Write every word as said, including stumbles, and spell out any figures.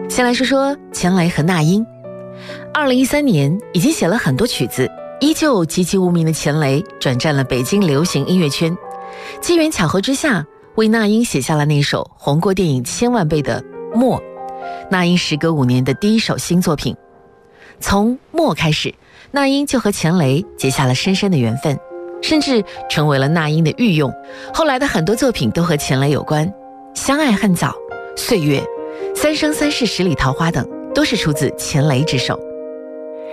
先来说说钱雷和那英。二零一三年已经写了很多曲子，依旧籍籍无名的钱雷转战了北京流行音乐圈，机缘巧合之下为那英写下了那首红过电影千万倍的《默》，那英时隔五年的第一首新作品。从《默》开始，那英就和钱雷结下了深深的缘分，甚至成为了那英的御用。后来的很多作品都和钱雷有关，《相爱恨早》、《岁月》、《三生三世十里桃花》等都是出自钱雷之手。